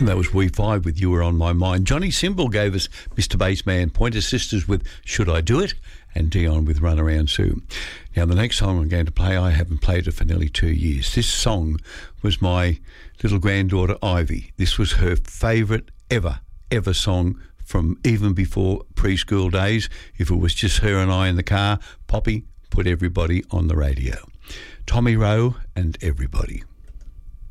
And that was We Five with You Were On My Mind. Johnny Symbol gave us Mr. Bassman, Pointer Sisters with Should I Do It, and Dion with Run Around Sue. Now, the next song I'm going to play, I haven't played it for nearly 2 years. This song was my little granddaughter, Ivy. This was her favourite ever song from even before preschool days. If it was just her and I in the car, Poppy put everybody on the radio. Tommy Rowe and Everybody.